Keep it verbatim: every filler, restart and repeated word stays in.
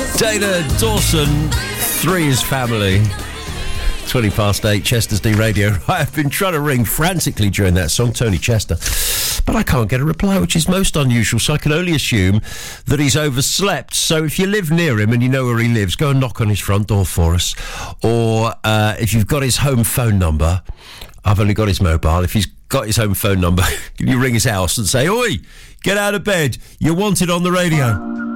Dana Dawson, Three's Family. twenty past eight, Chester's D Radio. I've been trying to ring frantically during that song, Tony Chester, but I can't get a reply, which is most unusual, so I can only assume that he's overslept. So if you live near him and you know where he lives, go and knock on his front door for us. Or uh, if you've got his home phone number, I've only got his mobile. If he's got his home phone number, can you ring his house and say, "Oi, get out of bed, you're wanted on the radio."